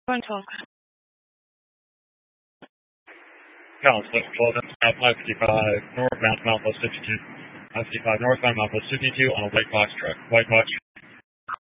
One talk. Collins, Fulton, at 555 northbound, Mount Post 52. 555 northbound, Mount Post 52 on a white box truck. White box